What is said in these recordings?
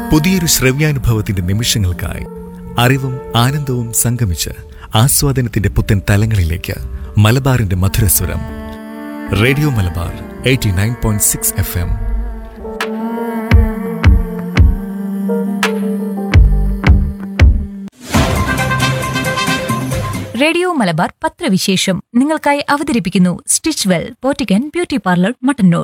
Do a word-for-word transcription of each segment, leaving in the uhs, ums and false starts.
പുതിയൊരു ശ്രവ്യാനുഭവത്തിന്റെ നിമിഷങ്ങൾക്കായി അറിവും ആനന്ദവും സംഗമിച്ച് ആസ്വാദനത്തിന്റെ പുത്തൻ തലങ്ങളിലേക്ക് മലബാറിന്റെ മധുരസ്വരം. Radio Malabar eighty nine point six F M. Radio Malabar പത്രവിശേഷം നിങ്ങൾക്കായി അവതരിപ്പിക്കുന്നു stitch well പോറ്റിക്കൻ beauty parlour Mattannur.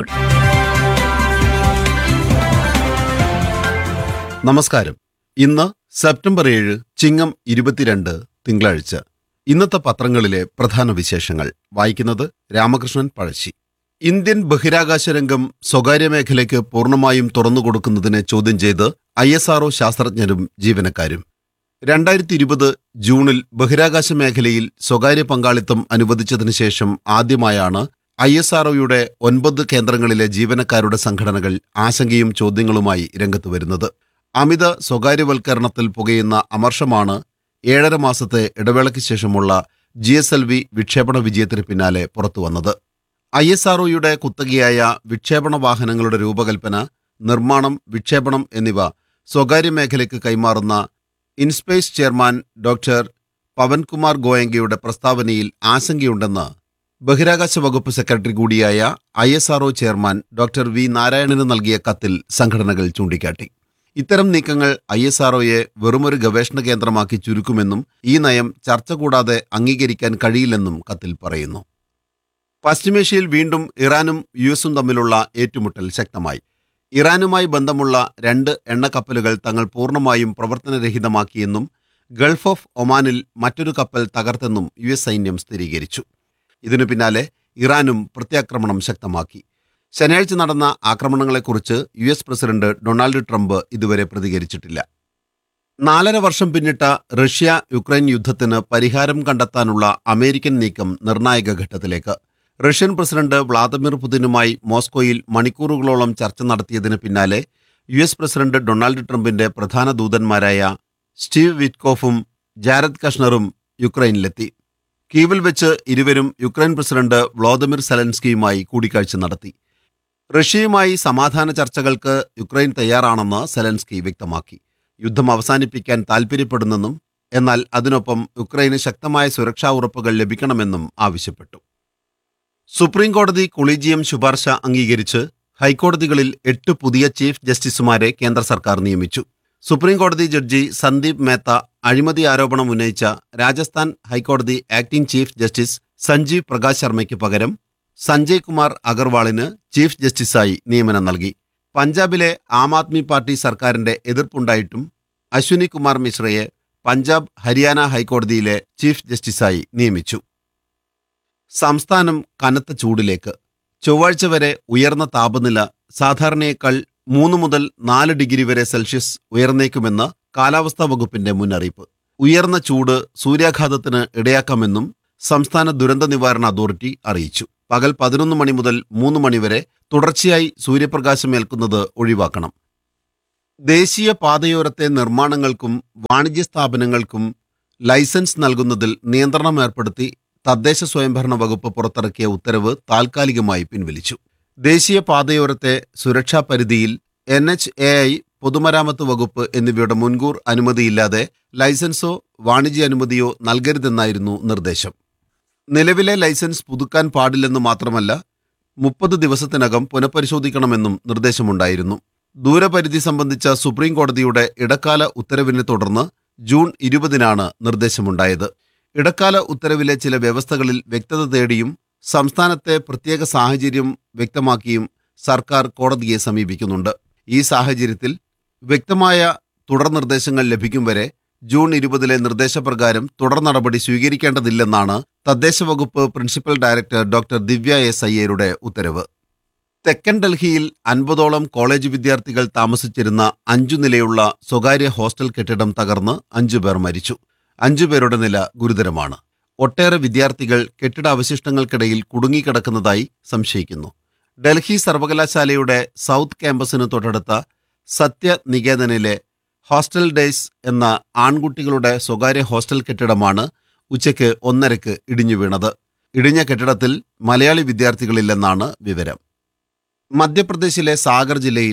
നമസ്കാരം. ഇന്ന് സെപ്റ്റംബർ ഏഴ്, ചിങ്ങം ഇരുപത്തിരണ്ട്, തിങ്കളാഴ്ച. ഇന്നത്തെ പത്രങ്ങളിലെ പ്രധാന വിശേഷങ്ങൾ വായിക്കുന്നത് രാമകൃഷ്ണൻ പഴശ്ശി. ഇന്ത്യൻ ബഹിരാകാശ രംഗം സ്വകാര്യ മേഖലയ്ക്ക് പൂർണ്ണമായും തുറന്നുകൊടുക്കുന്നതിനെ ചോദ്യം ചെയ്ത് ഐ എസ് ആർ ഒ ശാസ്ത്രജ്ഞരും ജീവനക്കാരും. രണ്ടായിരത്തി ഇരുപത് ജൂണിൽ ബഹിരാകാശ മേഖലയിൽ സ്വകാര്യ പങ്കാളിത്തം അനുവദിച്ചതിനു ശേഷം ആദ്യമായാണ് ഐ എസ് ആർ ഒയുടെ ഒൻപത് കേന്ദ്രങ്ങളിലെ ജീവനക്കാരുടെ സംഘടനകൾ ആശങ്കയും ചോദ്യങ്ങളുമായി രംഗത്ത് വരുന്നത്. അമിത സ്വകാര്യവൽക്കരണത്തിൽ പുകയുന്ന അമർഷമാണ് ഏഴര മാസത്തെ ഇടവേളയ്ക്ക് ശേഷമുള്ള ജി എസ് എൽ വി വിക്ഷേപണ വിജയത്തിന് പിന്നാലെ പുറത്തുവന്നത്. ഐ എസ് ആർ ഒയുടെ കുത്തകയായ വിക്ഷേപണ വാഹനങ്ങളുടെ രൂപകൽപ്പന, നിർമ്മാണം, വിക്ഷേപണം എന്നിവ സ്വകാര്യ മേഖലയ്ക്ക് കൈമാറുന്ന ഇൻസ്പേസ് ചെയർമാൻ ഡോക്ടർ പവൻകുമാർ ഗോയങ്കയുടെ പ്രസ്താവനയിൽ ആശങ്കയുണ്ടെന്ന് ബഹിരാകാശ വകുപ്പ് സെക്രട്ടറി കൂടിയായ I S R O chairman doctor V നാരായണന് നൽകിയ കത്തിൽ സംഘടനകൾ ചൂണ്ടിക്കാട്ടി. ഇത്തരം നീക്കങ്ങൾ ഐ എസ് ആർ ഒയെ വെറുമൊരു ഗവേഷണ കേന്ദ്രമാക്കി ചുരുക്കുമെന്നും ഈ നയം ചർച്ച കൂടാതെ അംഗീകരിക്കാൻ കഴിയില്ലെന്നും കത്തിൽ പറയുന്നു. പശ്ചിമേഷ്യയിൽ വീണ്ടും ഇറാനും യു എസും തമ്മിലുള്ള ഏറ്റുമുട്ടൽ ശക്തമായി. ഇറാനുമായി ബന്ധമുള്ള രണ്ട് എണ്ണക്കപ്പലുകൾ തങ്ങൾ പൂർണ്ണമായും പ്രവർത്തനരഹിതമാക്കിയെന്നും ഗൾഫ് ഓഫ് ഒമാനിൽ മറ്റൊരു കപ്പൽ തകർത്തെന്നും യു എസ് സൈന്യം സ്ഥിരീകരിച്ചു. ഇതിനു പിന്നാലെ ഇറാനും പ്രത്യാക്രമണം ശക്തമാക്കി. ശനിയാഴ്ച നടന്ന ആക്രമണങ്ങളെക്കുറിച്ച് U S president Donald Trump ഇതുവരെ പ്രതികരിച്ചിട്ടില്ല. നാലര വർഷം പിന്നിട്ട റഷ്യ യുക്രൈൻ യുദ്ധത്തിന് പരിഹാരം കണ്ടെത്താനുള്ള അമേരിക്കൻ നീക്കം നിർണായക ഘട്ടത്തിലേക്ക്. റഷ്യൻ പ്രസിഡന്റ് വ്ളാദിമിർ പുതിനുമായി മോസ്കോയിൽ മണിക്കൂറുകളോളം ചർച്ച നടത്തിയതിന് പിന്നാലെ യു എസ് പ്രസിഡന്റ് ഡൊണാൾഡ് ട്രംപിന്റെ പ്രധാന ദൂതന്മാരായ സ്റ്റീവ് വിറ്റ്കോഫും ജാരദ് കഷ്ണറും യുക്രൈനിലെത്തി. കീവിൽ വെച്ച് ഇരുവരും യുക്രൈൻ പ്രസിഡന്റ് വ്ളാദിമിർ സെലൻസ്കിയുമായി കൂടിക്കാഴ്ച നടത്തി. റഷ്യയുമായി സമാധാന ചർച്ചകൾക്ക് യുക്രൈൻ തയ്യാറാണെന്ന് സെലൻസ്കി വ്യക്തമാക്കി. യുദ്ധം അവസാനിപ്പിക്കാൻ താൽപ്പര്യപ്പെടുന്നെന്നും എന്നാൽ അതിനൊപ്പം യുക്രൈന് ശക്തമായ സുരക്ഷാ ഉറപ്പുകൾ ലഭിക്കണമെന്നും ആവശ്യപ്പെട്ടു. സുപ്രീം കോടതി കൊളീജിയം ശുപാർശ അംഗീകരിച്ച് ഹൈക്കോടതികളിൽ എട്ട് പുതിയ ചീഫ് ജസ്റ്റിസുമാരെ കേന്ദ്ര സർക്കാർ നിയമിച്ചു. സുപ്രീം കോടതി ജഡ്ജി സന്ദീപ് മേത്ത അഴിമതി ആരോപണം ഉന്നയിച്ച രാജസ്ഥാൻ ഹൈക്കോടതി acting chief justice Sanjeev Prakash ശർമ്മയ്ക്ക് പകരം സഞ്ജയ് കുമാർ അഗർവാളിന് ചീഫ് ജസ്റ്റിസായി നിയമനം നൽകി. പഞ്ചാബിലെ ആം ആദ്മി പാർട്ടി സർക്കാരിന്റെ എതിർപ്പുണ്ടായിട്ടും അശ്വിനി കുമാർ മിശ്രയെ പഞ്ചാബ് ഹരിയാന ഹൈക്കോടതിയിലെ ചീഫ് ജസ്റ്റിസായി നിയമിച്ചു. സംസ്ഥാനം കനത്ത ചൂടിലേക്ക്. ചൊവ്വാഴ്ച വരെ ഉയർന്ന താപനില സാധാരണയേക്കാൾ മൂന്ന് മുതൽ നാല് ഡിഗ്രി വരെ സെൽഷ്യസ് ഉയർന്നേക്കുമെന്ന് കാലാവസ്ഥാ വകുപ്പിന്റെ മുന്നറിയിപ്പ്. ഉയർന്ന ചൂട് സൂര്യാഘാതത്തിന് ഇടയാക്കാമെന്നും സംസ്ഥാന ദുരന്ത നിവാരണ അതോറിറ്റി അറിയിച്ചു. പകൽ പതിനൊന്ന് മണി മുതൽ മൂന്ന് മണിവരെ തുടർച്ചയായി സൂര്യപ്രകാശം ഏൽക്കുന്നത് ഒഴിവാക്കണം. ദേശീയ പാതയോരത്തെ നിർമ്മാണങ്ങൾക്കും വാണിജ്യ സ്ഥാപനങ്ങൾക്കും ലൈസൻസ് നൽകുന്നതിൽ നിയന്ത്രണം ഏർപ്പെടുത്തി തദ്ദേശ സ്വയംഭരണ വകുപ്പ് പുറത്തിറക്കിയ ഉത്തരവ് താൽക്കാലികമായി പിൻവലിച്ചു. ദേശീയ പാതയോരത്തെ സുരക്ഷാ പരിധിയിൽ എൻ എച്ച് എ ഐ, പൊതുമരാമത്ത് വകുപ്പ് എന്നിവയുടെ മുൻകൂർ അനുമതിയില്ലാതെ ലൈസൻസോ വാണിജ്യ അനുമതിയോ നൽകരുതെന്നായിരുന്നു നിർദ്ദേശം. നിലവിലെ ലൈസൻസ് പുതുക്കാൻ പാടില്ലെന്ന് മാത്രമല്ല മുപ്പത് ദിവസത്തിനകം പുനഃപരിശോധിക്കണമെന്നും നിർദ്ദേശമുണ്ടായിരുന്നു. ദൂരപരിധി സംബന്ധിച്ച സുപ്രീം കോടതിയുടെ ഇടക്കാല ഉത്തരവിനെ തുടർന്ന് ജൂൺ ഇരുപതിനാണ് നിർദ്ദേശമുണ്ടായത്. ഇടക്കാല ഉത്തരവിലെ ചില വ്യവസ്ഥകളിൽ വ്യക്തത തേടിയും സംസ്ഥാനത്തെ പ്രത്യേക സാഹചര്യം വ്യക്തമാക്കിയും സർക്കാർ കോടതിയെ സമീപിക്കുന്നുണ്ട്. ഈ സാഹചര്യത്തിൽ വ്യക്തമായ തുടർ നിർദ്ദേശങ്ങൾ ലഭിക്കും വരെ ജൂൺ ഇരുപതിലെ നിർദ്ദേശപ്രകാരം തുടർ നടപടി സ്വീകരിക്കേണ്ടതില്ലെന്നാണ് തദ്ദേശ വകുപ്പ് പ്രിൻസിപ്പൽ ഡയറക്ടർ ഡോക്ടർ ദിവ്യ എസ് അയ്യരുടെ ഉത്തരവ്. തെക്കൻ ഡൽഹിയിൽ അൻപതോളം കോളേജ് വിദ്യാർത്ഥികൾ താമസിച്ചിരുന്ന അഞ്ചു നിലയുള്ള സ്വകാര്യ ഹോസ്റ്റൽ കെട്ടിടം തകർന്ന് അഞ്ചുപേർ മരിച്ചു. അഞ്ചുപേരുടെ നില ഗുരുതരമാണ്. ഒട്ടേറെ വിദ്യാർത്ഥികൾ കെട്ടിടാവശിഷ്ടങ്ങൾക്കിടയിൽ കുടുങ്ങിക്കിടക്കുന്നതായി സംശയിക്കുന്നു. ഡൽഹി സർവകലാശാലയുടെ സൗത്ത് ക്യാമ്പസിന് തൊട്ടടുത്ത സത്യനികേതനിലെ ഹോസ്റ്റൽ ഡേയ്സ് എന്ന ആൺകുട്ടികളുടെ സ്വകാര്യ ഹോസ്റ്റൽ കെട്ടിടമാണ് ഉച്ചയ്ക്ക് ഒന്നരയ്ക്ക് ഇടിഞ്ഞു വീണത്. ഇടിഞ്ഞ കെട്ടിടത്തിൽ മലയാളി വിദ്യാർത്ഥികളില്ലെന്നാണ് വിവരം. മധ്യപ്രദേശിലെ സാഗർ ജില്ലയിൽ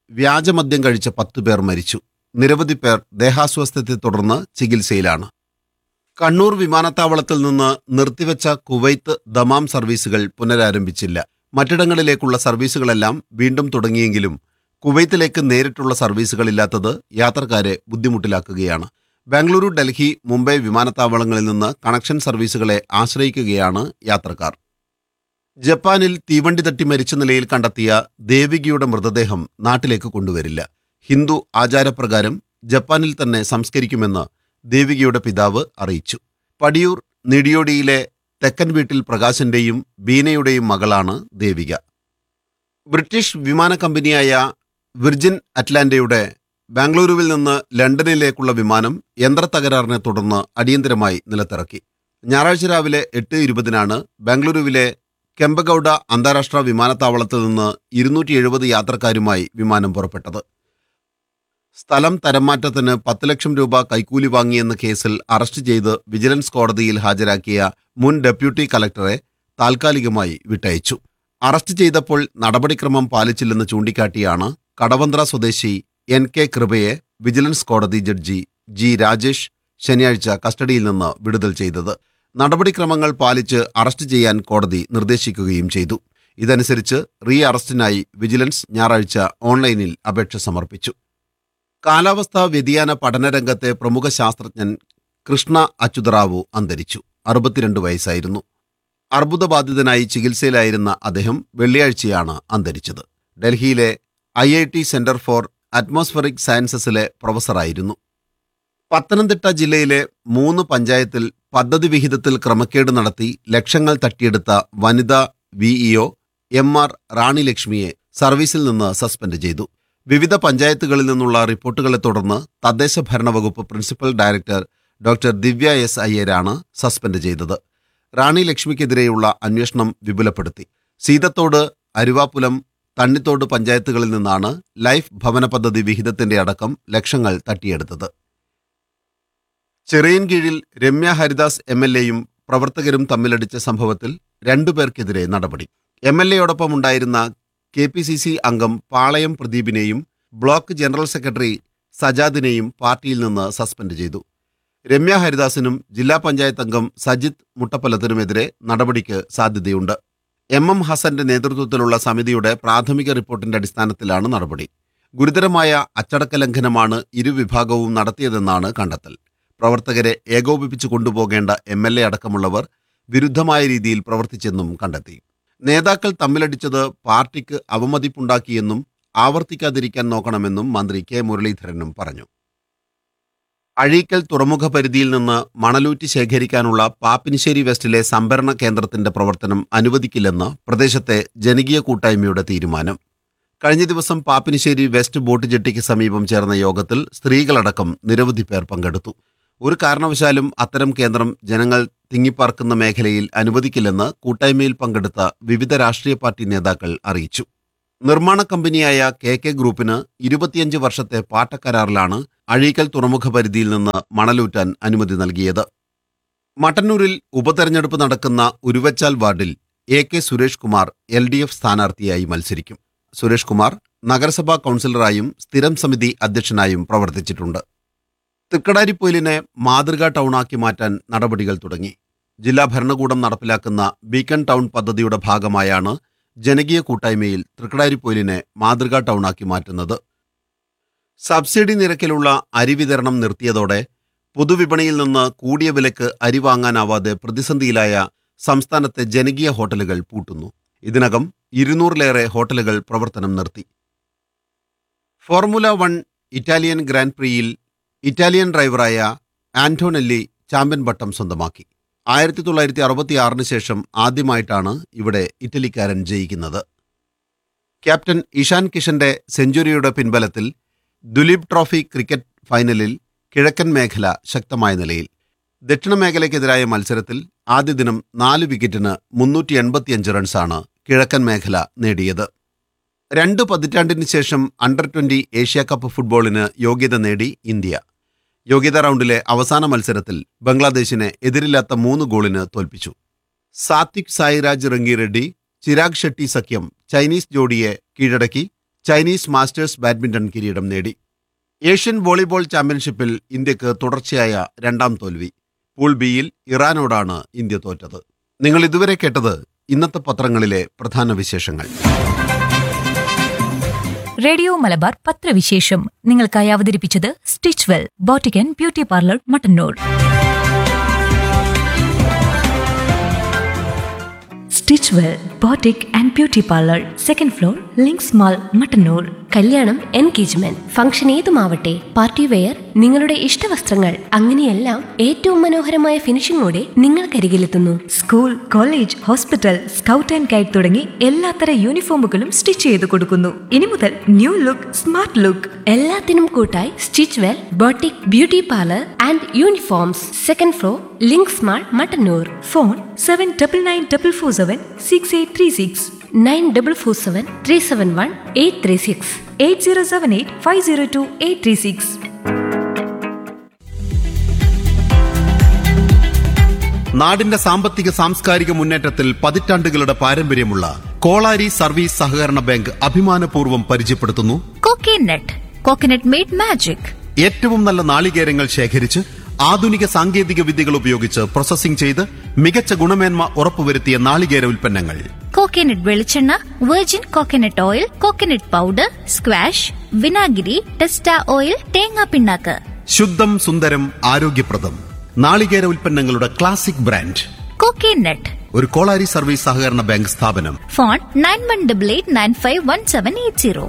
വ്യാജമദ്യം കഴിച്ച പത്തു പേർ മരിച്ചു. നിരവധി പേർ ദേഹാസ്വാസ്ഥ്യത്തെ തുടർന്ന് ചികിത്സയിലാണ്. കണ്ണൂർ വിമാനത്താവളത്തിൽ നിന്ന് നിർത്തിവെച്ച കുവൈത്ത് ദമാം സർവീസുകൾ പുനരാരംഭിച്ചില്ല. മറ്റിടങ്ങളിലേക്കുള്ള സർവീസുകളെല്ലാം വീണ്ടും തുടങ്ങിയെങ്കിലും കുവൈത്തിലേക്ക് നേരിട്ടുള്ള സർവീസുകളില്ലാത്തത് യാത്രക്കാരെ ബുദ്ധിമുട്ടിലാക്കുകയാണ്. ബാംഗ്ലൂരു, ഡൽഹി, മുംബൈ വിമാനത്താവളങ്ങളിൽ നിന്ന് കണക്ഷൻ സർവീസുകളെ ആശ്രയിക്കുകയാണ് യാത്രക്കാർ. ജപ്പാനിൽ തീവണ്ടി തട്ടി മരിച്ച നിലയിൽ കണ്ടെത്തിയ ദേവികയുടെ മൃതദേഹം നാട്ടിലേക്ക് കൊണ്ടുവരില്ല. ഹിന്ദു ആചാരപ്രകാരം ജപ്പാനിൽ തന്നെ സംസ്കരിക്കുമെന്ന് ദേവികയുടെ പിതാവ് അറിയിച്ചു. പടിയൂർ നിടിയോടിയിലെ തെക്കൻ വീട്ടിൽ പ്രകാശന്റെയും ബീനയുടെയും മകളാണ് ദേവിക. ബ്രിട്ടീഷ് വിമാന കമ്പനിയായ വിർജിൻ അറ്റ്ലാന്റയുടെ ബാംഗ്ലൂരുവിൽ നിന്ന് ലണ്ടനിലേക്കുള്ള വിമാനം യന്ത്രത്തകരാറിനെ തുടർന്ന് അടിയന്തരമായി നിലത്തിറക്കി. ഞായറാഴ്ച രാവിലെ എട്ട് ഇരുപതിനാണ് ബാംഗ്ലൂരുവിലെ കെമ്പഗൌഡ അന്താരാഷ്ട്ര വിമാനത്താവളത്തിൽ നിന്ന് ഇരുന്നൂറ്റി എഴുപത് യാത്രക്കാരുമായി വിമാനം പുറപ്പെട്ടത്. സ്ഥലം തരംമാറ്റത്തിന് പത്ത് ലക്ഷം രൂപ കൈക്കൂലി വാങ്ങിയെന്ന കേസിൽ അറസ്റ്റ് ചെയ്ത് വിജിലൻസ് കോടതിയിൽ ഹാജരാക്കിയ മുൻ ഡെപ്യൂട്ടി കലക്ടറെ താൽക്കാലികമായി വിട്ടയച്ചു. അറസ്റ്റ് ചെയ്തപ്പോൾ നടപടിക്രമം പാലിച്ചില്ലെന്ന് ചൂണ്ടിക്കാട്ടിയാണ് കടവന്ത്ര സ്വദേശി എൻ കെ കൃപയെ വിജിലൻസ് കോടതി ജഡ്ജി ജി രാജേഷ് ശനിയാഴ്ച കസ്റ്റഡിയിൽ നിന്ന് വിടുതൽ ചെയ്തത്. നടപടിക്രമങ്ങൾ പാലിച്ച് അറസ്റ്റ് ചെയ്യാൻ കോടതി നിർദ്ദേശിക്കുകയും ചെയ്തു. ഇതനുസരിച്ച് റീ അറസ്റ്റിനായി വിജിലൻസ് ഞായറാഴ്ച ഓൺലൈനിൽ അപേക്ഷ സമർപ്പിച്ചു. കാലാവസ്ഥാ വ്യതിയാന പഠനരംഗത്തെ പ്രമുഖ ശാസ്ത്രജ്ഞൻ കൃഷ്ണ അച്യുതറാവു അന്തരിച്ചു. അറുപത്തിരണ്ട് വയസ്സായിരുന്നു. അർബുദബാധിതനായി ചികിത്സയിലായിരുന്ന അദ്ദേഹം വെള്ളിയാഴ്ചയാണ് അന്തരിച്ചത്. ഡൽഹിയിലെ I I T centre for atmospheric സയൻസസിലെ പ്രൊഫസറായിരുന്നു. Pathanamthitta ജില്ലയിലെ മൂന്ന് പഞ്ചായത്തിൽ പദ്ധതി വിഹിതത്തിൽ ക്രമക്കേട് നടത്തി ലക്ഷങ്ങൾ തട്ടിയെടുത്ത വനിതാ വിഇഒ എം ആർ റാണി ലക്ഷ്മിയെ സർവീസിൽ നിന്ന് സസ്പെൻഡ് ചെയ്തു. വിവിധ പഞ്ചായത്തുകളിൽ നിന്നുള്ള റിപ്പോർട്ടുകളെ തുടർന്ന് തദ്ദേശ ഭരണവകുപ്പ് പ്രിൻസിപ്പൽ ഡയറക്ടർ ഡോക്ടർ ദിവ്യ എസ് അയ്യരാണ് സസ്പെൻഡ് ചെയ്തത്. റാണി ലക്ഷ്മിക്കെതിരെയുള്ള അന്വേഷണം വിപുലപ്പെടുത്തി. സീതത്തോട്, അരുവാപ്പുലം, തണ്ണിത്തോട് പഞ്ചായത്തുകളിൽ നിന്നാണ് ലൈഫ് ഭവന പദ്ധതി വിഹിതത്തിന്റെ അടക്കം ലക്ഷങ്ങൾ തട്ടിയെടുത്തത്. ചെറിയൻകീഴിൽ രമ്യ ഹരിദാസ് എം എൽ എയും പ്രവർത്തകരും തമ്മിലടിച്ച സംഭവത്തിൽ രണ്ടുപേർക്കെതിരെ നടപടി. എം എൽ എയോടൊപ്പം ഉണ്ടായിരുന്ന കെ പി സി സി അംഗം പാളയം പ്രദീപിനെയും ബ്ലോക്ക് ജനറൽ സെക്രട്ടറി സജാദിനെയും പാർട്ടിയിൽ നിന്ന് സസ്പെൻഡ് ചെയ്തു. രമ്യ ഹരിദാസിനും ജില്ലാ പഞ്ചായത്ത് അംഗം സജിത് മുട്ടപ്പലത്തിനുമെതിരെ നടപടിക്ക് സാധ്യതയുണ്ട്. എം എം ഹസന്റെ നേതൃത്വത്തിലുള്ള സമിതിയുടെ പ്രാഥമിക റിപ്പോർട്ടിന്റെ അടിസ്ഥാനത്തിലാണ് നടപടി. ഗുരുതരമായ അച്ചടക്ക ലംഘനമാണ് ഇരുവിഭാഗവും നടത്തിയതെന്നാണ് കണ്ടെത്തൽ. പ്രവർത്തകരെ ഏകോപിപ്പിച്ചു കൊണ്ടുപോകേണ്ട എം എൽ എ അടക്കമുള്ളവർ വിരുദ്ധമായ രീതിയിൽ പ്രവർത്തിച്ചെന്നും കണ്ടെത്തി. നേതാക്കൾ തമ്മിലടിച്ചത് പാർട്ടിക്ക് അവമതിപ്പുണ്ടാക്കിയെന്നും ആവർത്തിക്കാതിരിക്കാൻ നോക്കണമെന്നും മന്ത്രി കെ മുരളീധരനും പറഞ്ഞു. അഴീക്കൽ തുറമുഖ പരിധിയിൽ നിന്ന് മണലൂറ്റി ശേഖരിക്കാനുള്ള പാപ്പിനിശ്ശേരി വെസ്റ്റിലെ സംഭരണ കേന്ദ്രത്തിന്റെ പ്രവർത്തനം അനുവദിക്കില്ലെന്ന് പ്രദേശത്തെ ജനകീയ കൂട്ടായ്മയുടെ തീരുമാനം. കഴിഞ്ഞ ദിവസം പാപ്പിനിശ്ശേരി വെസ്റ്റ് ബോട്ട് ജെട്ടിക്ക് സമീപം ചേർന്ന യോഗത്തിൽ സ്ത്രീകളടക്കം നിരവധി പേർ പങ്കെടുത്തു. ഒരു കാരണവശാലും അത്തരം കേന്ദ്രം ജനങ്ങൾ തിങ്ങിപ്പാർക്കുന്ന മേഖലയിൽ അനുവദിക്കില്ലെന്ന് കൂട്ടായ്മയിൽ പങ്കെടുത്ത വിവിധ രാഷ്ട്രീയ പാർട്ടി നേതാക്കൾ അറിയിച്ചു. നിർമ്മാണ കമ്പനിയായ കെ കെ ഗ്രൂപ്പിന് ഇരുപത്തിയഞ്ച് വർഷത്തെ പാട്ടക്കരാറിലാണ് അഴീക്കൽ തുറമുഖ പരിധിയിൽ നിന്ന് മണലൂറ്റാൻ അനുമതി നൽകിയത്. മട്ടന്നൂരിൽ ഉപതെരഞ്ഞെടുപ്പ് നടക്കുന്ന ഉരുവച്ചാൽ വാർഡിൽ A K Suresh Kumar L D F സ്ഥാനാർത്ഥിയായി മത്സരിക്കും. സുരേഷ് കുമാർ നഗരസഭാ കൗൺസിലറായും സ്ഥിരം സമിതി അധ്യക്ഷനായും പ്രവർത്തിച്ചിട്ടുണ്ട്. തൃക്കടാരിപ്പൊയിലിനെ മാതൃകാ ടൗണാക്കി മാറ്റാൻ നടപടികൾ തുടങ്ങി. ജില്ലാ ഭരണകൂടം നടപ്പിലാക്കുന്ന ബീക്കൺ ടൗൺ പദ്ധതിയുടെ ഭാഗമായാണ് ജനകീയ കൂട്ടായ്മയിൽ തൃക്കടാരിപ്പൊയിലിനെ മാതൃകാ ടൗണാക്കി മാറ്റുന്നത്. സബ്സിഡി നിരക്കിലുള്ള അരി വിതരണം നിർത്തിയതോടെ പൊതുവിപണിയിൽ നിന്ന് കൂടിയ വിലക്ക് അരി വാങ്ങാനാവാതെ പ്രതിസന്ധിയിലായ സംസ്ഥാനത്തെ ജനകീയ ഹോട്ടലുകൾ പൂട്ടുന്നു. ഇതിനകം ഇരുന്നൂറിലേറെ ഹോട്ടലുകൾ പ്രവർത്തനം നിർത്തി. Formula one Italian grand പ്രിയിൽ Italian ഡ്രൈവറായ ആന്റോനെല്ലി ചാമ്പ്യൻ പട്ടം സ്വന്തമാക്കി. ആയിരത്തി തൊള്ളായിരത്തി അറുപത്തി ആറിന് ശേഷം ആദ്യമായിട്ടാണ് ഇവിടെ ഇറ്റലിക്കാരൻ ജയിക്കുന്നത്. Captain Ishan കിഷന്റെ സെഞ്ചുറിയുടെ പിൻബലത്തിൽ Duleep trophy cricket ഫൈനലിൽ കിഴക്കൻ മേഖല ശക്തമായ നിലയിൽ. ദക്ഷിണ മേഖലയ്ക്കെതിരായ മത്സരത്തിൽ ആദ്യ ദിനം നാല് വിക്കറ്റിന് മുന്നൂറ്റി എൺപത്തിയഞ്ച് റൺസാണ് കിഴക്കൻ മേഖല നേടിയത്. രണ്ട് പതിറ്റാണ്ടിന് ശേഷം അണ്ടർ ട്വന്റി ഏഷ്യ കപ്പ് ഫുട്ബോളിന് യോഗ്യത നേടി ഇന്ത്യ. യോഗ്യതാ റൗണ്ടിലെ അവസാന മത്സരത്തിൽ ബംഗ്ലാദേശിനെ എതിരില്ലാത്ത മൂന്ന് ഗോളിന് തോൽപ്പിച്ചു. സാത്വിക് സായിരാജ് റംഗി റെഡ്ഡി, ചിരാഗ് ഷെട്ടി സഖ്യം ചൈനീസ് ജോഡിയെ കീഴടക്കി ചൈനീസ് മാസ്റ്റേഴ്സ് ബാഡ്മിന്റൺ കിരീടം നേടി. ഏഷ്യൻ വോളിബോൾ ചാമ്പ്യൻഷിപ്പിൽ ഇന്ത്യക്ക് തുടർച്ചയായ രണ്ടാം തോൽവി. പൂൾ ബിയിൽ ഇറാനോടാണ് ഇന്ത്യ തോറ്റത്. നിങ്ങൾ ഇതുവരെ കേട്ടത് ഇന്നത്തെ പത്രങ്ങളിലെ പ്രധാന വിശേഷങ്ങൾ. റേഡിയോ മലബാർ പത്രവിശേഷം നിങ്ങൾക്കായി അവതരിപ്പിച്ചത് stitch well boutique and beauty parlour Mattannur. Stitch well boutique and beauty parlour, second floor, links mall, Mattannur. കല്യാണം, എൻഗേജ്മെന്റ്, ഫംഗ്ഷൻ ഏതുമാവട്ടെ, പാർട്ടി വെയർ, നിങ്ങളുടെ ഇഷ്ടവസ്ത്രങ്ങൾ, അങ്ങനെയെല്ലാം ഏറ്റവും മനോഹരമായ ഫിനിഷിംഗോടെ നിങ്ങൾക്കരികിലെത്തുന്നു. School, college, hospital, scout and guide തുടങ്ങി എല്ലാത്തര യൂണിഫോമുകളും സ്റ്റിച്ച് ചെയ്ത് കൊടുക്കുന്നു. ഇനി മുതൽ ന്യൂ ലുക്ക്, സ്മാർട്ട് ലുക്ക്. എല്ലാത്തിനും കൂട്ടായി stitch well boutique beauty parlour and uniforms, second floor, links mall, Mattannur. Phone seven double nine double four seven six eight three six nine double four seven three seven one eight three six eight zero seven eight five zero to eight three six. നാടിന്റെ സാമ്പത്തിക സാംസ്കാരിക മുന്നേറ്റത്തിൽ പതിറ്റാണ്ടുകളുടെ പാരമ്പര്യമുള്ള Kolari service സഹകരണ bank അഭിമാനപൂർവ്വം പരിചയപ്പെടുത്തുന്നു coconut coconut made magic. ഏറ്റവും നല്ല നാളികേരങ്ങൾ ശേഖരിച്ച് ആധുനിക സാങ്കേതിക വിദ്യകൾ ഉപയോഗിച്ച് പ്രോസസ്സിംഗ് ചെയ്ത് മികച്ച ഗുണമേന്മ ഉറപ്പുവരുത്തിയ നാളികേര ഉൽപ്പന്നങ്ങൾ. കോക്കനട്ട് വെളിച്ചെണ്ണ, virgin coconut oil, coconut powder, squash, വിനാഗിരി, ടെസ്റ്റ ഓയിൽ, തേങ്ങാ പിണ്ണാക്ക്. ശുദ്ധം സുന്ദരം ആരോഗ്യപ്രദം നാളികേര ഉൽപ്പന്നങ്ങളുടെ ക്ലാസിക് ബ്രാൻഡ് കോക്കനട്ട്. ഒരു കോളാരി സർവീസ് സഹകരണ ബാങ്ക് സ്ഥാപനം. Phone nine one double eight nine five one seven eight zero.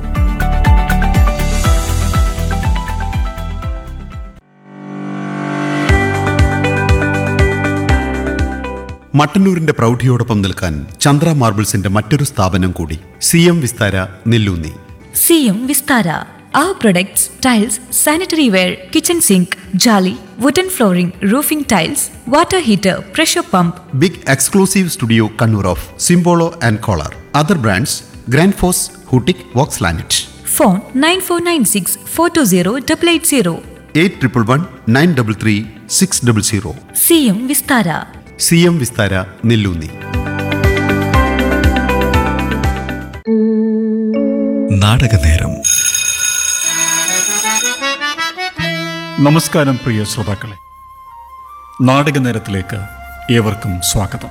മട്ടന്നൂരിന്റെ പ്രൗഢിയോടൊപ്പം നിൽക്കാൻ ചന്ദ്ര മാർബിൾസിന്റെ മറ്റൊരു സ്ഥാപനം കൂടി, C M Vistara Nelloonni. C M Vistara. Our products, tiles, sanitary ware, kitchen sink, jolly, wooden flooring, roofing tiles, water heater, pressure pump. Big exclusive studio Kannur of സിംബോളോ and collar. Other brands grand FOSS, ഹൂട്ടിക്, Woakes ലാനറ്റ്. Phone nine four nine six four to zero double eight zero. Eight triple one nine double three six double zero. C M Vistara. C M Vistara Nelloonni. നാടകനേരം. നമസ്കാരം പ്രിയ ശ്രോതാക്കളെ, നാടകനേരത്തിലേക്ക് ഏവർക്കും സ്വാഗതം.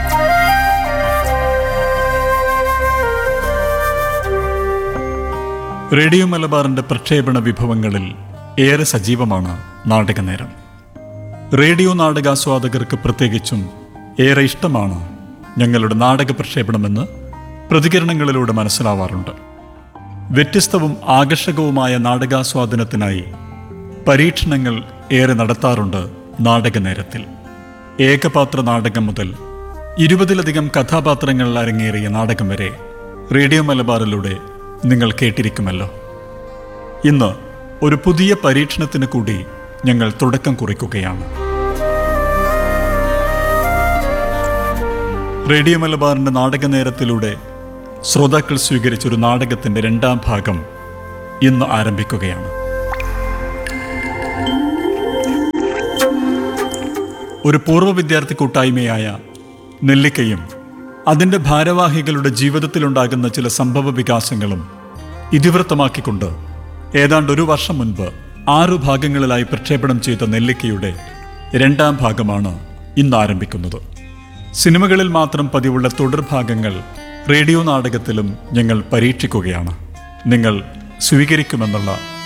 Radio മലബാറിന്റെ പ്രക്ഷേപണ വിഭവങ്ങളിൽ ഏറെ സജീവമാണ് നാടകനേരം. Radio നാടകാസ്വാദകർക്ക് പ്രത്യേകിച്ചും ഏറെ ഇഷ്ടമാണ് ഞങ്ങളുടെ നാടക പ്രക്ഷേപണമെന്ന് പ്രതികരണങ്ങളിലൂടെ മനസ്സിലാവാറുണ്ട്. വ്യത്യസ്തവും ആകർഷകവുമായ നാടകാസ്വാദനത്തിനായി പരീക്ഷണങ്ങൾ ഏറെ നടത്താറുണ്ട് നാടകനേരത്തിൽ. ഏകപാത്ര നാടകം മുതൽ ഇരുപതിലധികം കഥാപാത്രങ്ങൾ അരങ്ങേറിയ നാടകം വരെ റേഡിയോ മലബാറിലൂടെ നിങ്ങൾ കേട്ടിരിക്കുമല്ലോ. ഇന്ന് ഒരു പുതിയ പരീക്ഷണത്തിന് കൂടി ഞങ്ങൾ തുടക്കം കുറിക്കുകയാണ്. റേഡിയോ മലബാറിന്റെ നാടകനേരത്തിലൂടെ ശ്രോതാക്കൾ സ്വീകരിച്ചൊരു നാടകത്തിന്റെ രണ്ടാം ഭാഗം ഇന്ന് ആരംഭിക്കുകയാണ്. ഒരു പൂർവ്വ വിദ്യാർത്ഥി കൂട്ടായ്മയായ നെല്ലിക്കയും അതിൻ്റെ ഭാരവാഹികളുടെ ജീവിതത്തിലുണ്ടാകുന്ന ചില സംഭവ വികാസങ്ങളും ഇതിവൃത്തമാക്കിക്കൊണ്ട് ഏതാണ്ട് ഒരു വർഷം മുൻപ് ആറു ഭാഗങ്ങളിലായി പ്രക്ഷേപണം ചെയ്ത നെല്ലിക്കയുടെ രണ്ടാം ഭാഗമാണ് ഇന്ന് ആരംഭിക്കുന്നത്. സിനിമകളിൽ മാത്രം പതിവുള്ള തുടർഭാഗങ്ങൾ റേഡിയോ നാടകത്തിലും ഞങ്ങൾ പരീക്ഷിക്കുകയാണ്. നിങ്ങൾ സ്വീകരിക്കുമെന്നുള്ള